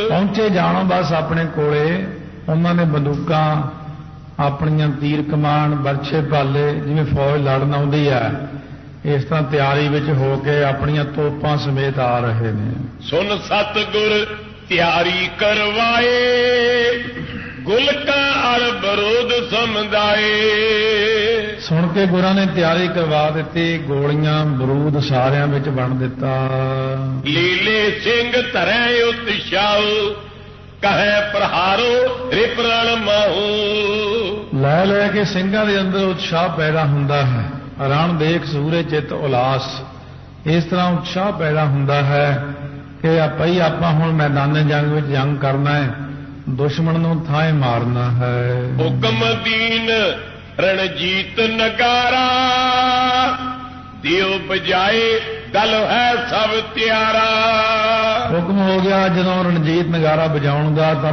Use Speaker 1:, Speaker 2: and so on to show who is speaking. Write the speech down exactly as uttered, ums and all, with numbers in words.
Speaker 1: ਪਹੁੰਚੇ ਜਾਣੋ ਬਸ ਆਪਣੇ ਕੋਲੇ। ਉਹਨਾਂ ਨੇ ਬੰਦੂਕਾਂ ਆਪਣੀਆਂ ਤੀਰ ਕਮਾਨ ਬਰਛੇ ਭਾਲੇ ਜਿਵੇਂ ਫੌਜ ਲੜਨ ਆਉਂਦੀ ਹੈ ਇਸ ਤਰ੍ਹਾਂ ਤਿਆਰੀ ਵਿੱਚ ਹੋ ਕੇ ਆਪਣੀਆਂ ਤੋਪਾਂ ਸਮੇਤ ਆ ਰਹੇ ਨੇ।
Speaker 2: ਸੁਨ ਸਤਿਗੁਰ ਤਿਆਰੀ ਕਰਵਾਏ ਗੁਲਕਾਂ ਅਰ ਬਰੂਦ ਸਮਝਾਏ।
Speaker 1: ਸੁਣ ਕੇ ਗੁਰਾਂ ਨੇ ਤਿਆਰੀ ਕਰਵਾ ਦਿੱਤੀ, ਗੋਲੀਆਂ ਬਰੂਦ ਸਾਰਿਆਂ ਵਿੱਚ ਵੰਡ ਦਿੱਤਾ।
Speaker 2: ਲੀਲੇ ਸਿੰਘ ਧਰੈ ਉਤਸ਼ਾਉ ਕਹੈ ਪ੍ਰਹਾਰੋ ਰਿਪਰਣ ਮਾਹੂ।
Speaker 1: ਲੈ ਲੈ ਕੇ ਸਿੰਘਾਂ ਦੇ ਅੰਦਰ ਉਤਸ਼ਾਹ ਪੈਦਾ ਹੁੰਦਾ ਹੈ। ਰਣ ਦੇਖ ਸੂਰੇ ਚਿੱਤ ਉਲਾਸ। ਇਸ ਤਰ੍ਹਾਂ ਉਤਸ਼ਾਹ ਪੈਦਾ ਹੁੰਦਾ ਹੈ ਕਿ ਆਪਈ ਆਪਾਂ ਹੁਣ ਮੈਦਾਨ ਜੰਗ ਵਿੱਚ ਜੰਗ ਕਰਨਾ ਹੈ, ਦੁਸ਼ਮਣ ਨੂੰ ਥਾਂ ਮਾਰਨਾ ਹੈ।
Speaker 2: ਹੁਕਮ ਦੀਨ ਰਣਜੀਤ ਨਗਾਰਾ ਦਿਓ ਬਜਾਏ ਗਲ ਹੈ ਸਭ ਤਿਆਰਾ।
Speaker 1: ਹੁਕਮ ਹੋ ਗਿਆ ਜਦੋਂ ਰਣਜੀਤ ਨਗਾਰਾ ਵਜਾਉਣ ਦਾ ਤਾਂ